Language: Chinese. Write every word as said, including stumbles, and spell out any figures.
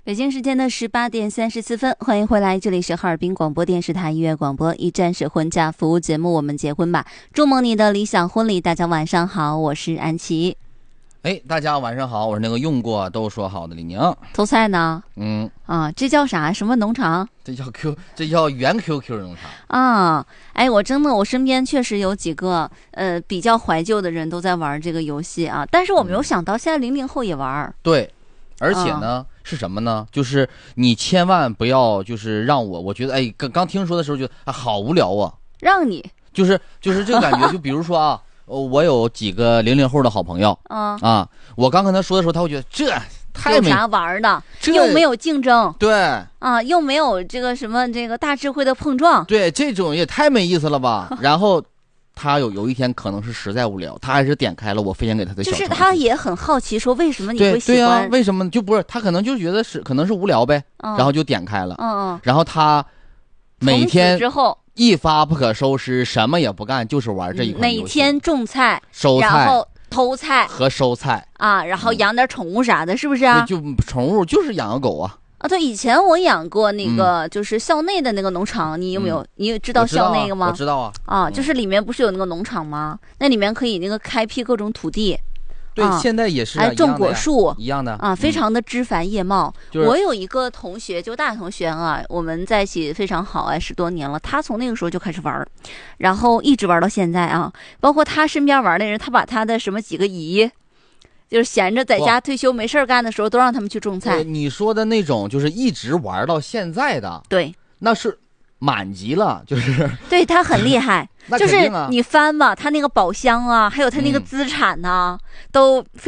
北京时间的十八点三十四分，欢迎回来，这里是哈尔滨广播电视台音乐广播一站式婚嫁服务节目，我们结婚吧，祝梦你的理想婚礼。大家晚上好，我是安琪。 哎，大家晚上好，我是那个用过都说好的李宁。 投菜呢？ 嗯啊，这叫啥？什么农场？ 这叫 Q， 这叫原 Q Q 农场啊！哎，我真的，我身边确实有几个呃比较怀旧的人都在玩这个游戏啊，但是我没有想到现在零零后也玩。 对，而且呢、啊、是什么呢？就是你千万不要就是让我，我觉得哎，刚刚听说的时候觉得啊好无聊啊， 让你就是就是这个感觉，就比如说啊。我有几个零零后的好朋友， 嗯啊，我刚跟他说的时候，他会觉得这太没有啥玩的，又没有竞争， 对啊，又没有这个什么这个大智慧的碰撞， 对，这种也太没意思了吧。然后他有有一天可能是实在无聊，他还是点开了我分享给他的小程序， 就是他也很好奇，说为什么你会喜欢？ 对对啊，为什么就不是他可能就觉得是可能是无聊呗，嗯、然后就点开了， 嗯嗯， 然后他每天之后。 一发不可收拾，什么也不干，就是玩这一款游戏。 每天种菜、 收菜， 然后偷菜和收菜啊，然后养点宠物啥的，嗯、是不是啊？ 就宠物就是养个狗啊。 啊，对，以前我养过那个，就是校内的那个农场，嗯、你有没有？你知道校内个吗？ 我知道啊。 啊，就是里面不是有那个农场吗？那里面可以那个开辟各种土地。 对，啊、现在也是、啊、 还种果树， 一样的啊，非常的枝繁叶茂。 嗯就是、 我有一个同学，就大同学啊，我们在一起非常好哎，十多年了。他从那个时候就开始玩，然后一直玩到现在啊。包括他身边玩的人，他把他的什么几个姨，就是闲着在家退休没事干的时候，都让他们去种菜。 你说的那种就是一直玩到现在的， 对， 那是满级了，就是对他很厉害。 啊、 就是你翻吧，他那个宝箱啊，还有他那个资产呐、啊，嗯、都。